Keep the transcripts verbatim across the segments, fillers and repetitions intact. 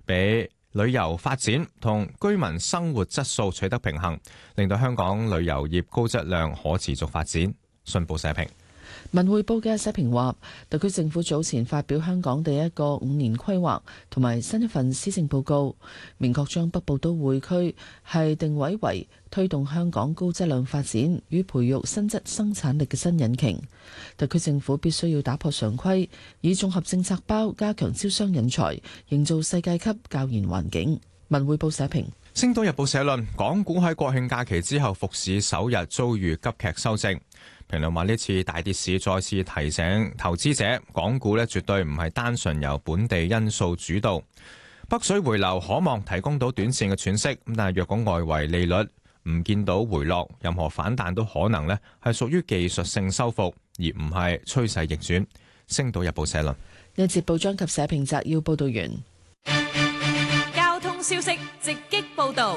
俾旅遊發展同居民生活質素取得平衡，令到香港旅遊業高質量可持續發展。信報社評。 文匯報嘅社評話，特區政府早前發表香港第一個五年規劃同埋新一份施政報告，明確將北部都會區係定位為推動香港高質量發展與培育新質生產力嘅新引擎。特區政府必須要打破常規，以綜合政策包加強招商引才，營造世界級教研環境。文匯報社評。 星島日報社論，港股喺國慶假期之後復市首日遭遇急劇修正。評論話呢次大跌市再次提醒投資者，港股呢絕對唔係單純由本地因素主導。北水回流可望提供到短線嘅喘息，咁但係若果外圍利率唔見到回落，任何反彈都可能呢係屬於技術性收復，而唔係趨勢逆轉。星島日報社論。 一節報章及社評摘要報道完。 交通消息直擊報道。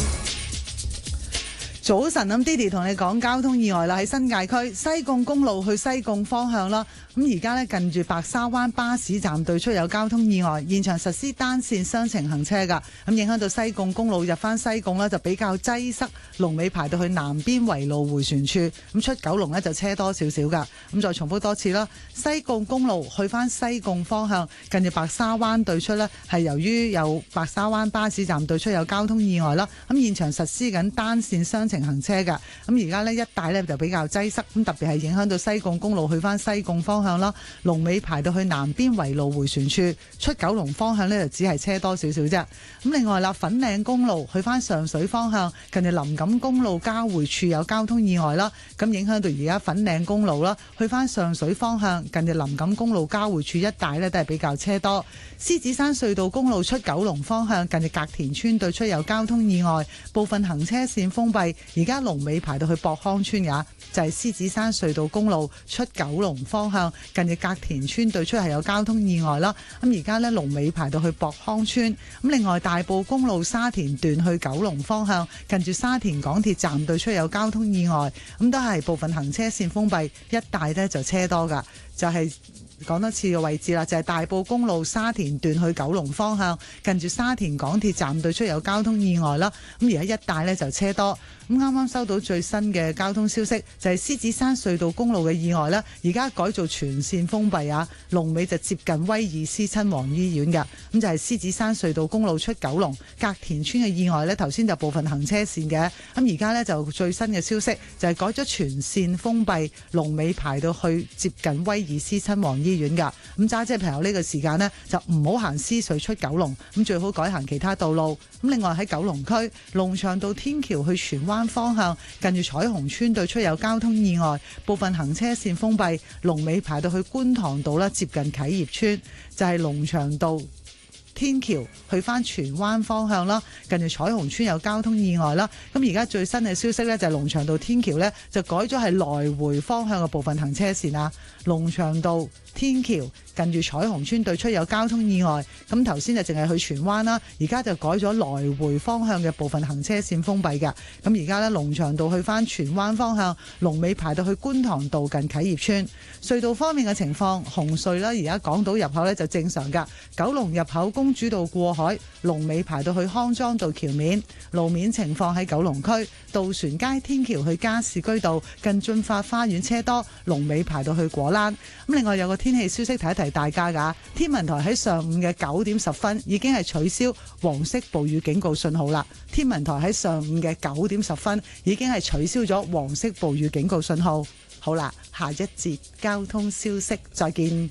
早晨，咁 Didi 同你講交通意外啦，喺新界區西貢公路去西貢方向啦。咁而家呢，近住白沙灣巴士站對出有交通意外，現場實施單線雙程行車噶，咁影響到西貢公路入翻西貢呢，就比較擠塞，龍尾排到去南邊圍路迴旋處，咁出九龍呢，就車多少少噶。咁再重複多次啦，西貢公路去翻西貢方向，近住白沙灣對出呢，係由於有白沙灣巴士站對出有交通意外啦，咁現場實施緊單線雙程行車噶，咁而家呢一帶呢，就比較擠塞，咁特別係影響到西貢公路去翻西貢方向啦，龍尾排到去南邊圍路迴旋處，出九龍方向呢，就只係車多少少啫。咁另外啦，粉嶺公路去翻上水方向，近住林錦公路交匯處有交通意外啦，咁影響到而家粉嶺公路啦，去翻上水方向，近住林錦公路交匯處一帶呢，都係比較車多。獅子山隧道公路出九龍方向，近住隔田村對出有交通意外，部分行車線封閉，而家龍尾排到去博康村㗎，就係獅子山隧道公路出九龍方向，近住隔田村對出係有交通意外啦。咁而家呢，龍尾排到去博康村。咁另外大埔公路沙田段去九龍方向，近住沙田港鐵站對出有交通意外，咁都係部分行車線封閉，一帶呢就車多㗎，就係、是。講多次嘅位置啦，就係大埔公路沙田段去九龍方向，近住沙田港鐵站對出有交通意外啦。咁而家一帶呢就車多。咁啱啱收到最新嘅交通消息，就係獅子山隧道公路嘅意外啦。而家改做全線封閉啊，龍尾就接近威爾斯親王醫院㗎。咁就係獅子山隧道公路出九龍隔田村嘅意外呢，頭先就部分行車線嘅。咁而家呢，就最新嘅消息就係改咗全線封閉，龍尾排到去接近威爾斯親王醫院㗎。咁揸車朋友呢個時間呢，就唔好行獅隧出九龍，咁最好改行其他道路。咁另外喺九龍區龍翔道天橋去荃灣方向，近住彩虹村對出有交通意外，部分行車線封閉，龍尾排到去觀塘道啦，接近啟業村，就係龍翔道天橋去翻荃灣方向啦，近住彩虹村有交通意外啦。咁而家最新嘅消息呢，就係龍翔道天橋呢，就改咗係來回方向嘅部分行車線啊。龍翔道天橋近住彩虹村對出有交通意外，咁頭先就淨係去荃灣啦，而家就改咗來回方向嘅部分行車線封閉嘅。咁而家呢，龍翔道去翻荃灣方向，龍尾排到去觀塘道近啟業村。隧道方面嘅情況，紅隧啦，而家港島入口呢就正常㗎。九龍入口公主道過海，龍尾排到去康莊道橋面。路面情況喺九龍區渡船街天橋去加士居道近駿發花園車多，龍尾排到去果欄。咁另外有個天氣消息提一提大家㗎，天文台喺上午嘅九點十分已經係取消黃色暴雨警告信號啦。天文台喺上午嘅九點十分已經係取消咗黃色暴雨警告信號。好啦，下一節交通消息再見。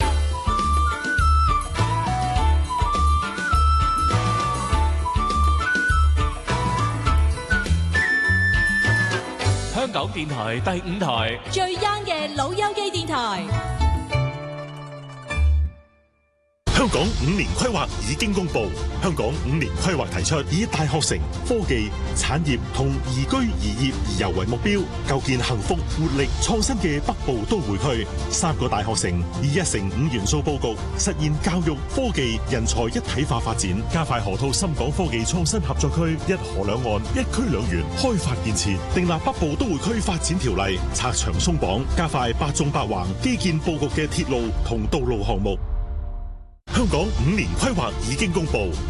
香港電台第五台最 young 嘅老友記電台。 香港五年規劃已經公布，香港五年規劃提出以大學城、科技、產業同宜居宜業宜遊為目標，構建幸福、活力、創新嘅北部都會區。三個大學城以一城五元素佈局，實現教育、科技、人才一體化發展，加快河套深港科技創新合作區一河兩岸、一區兩園開發建設，訂立北部都會區發展條例，拆牆鬆綁，加快八縱八橫基建佈局嘅鐵路同道路項目。香港五年規劃已經公布。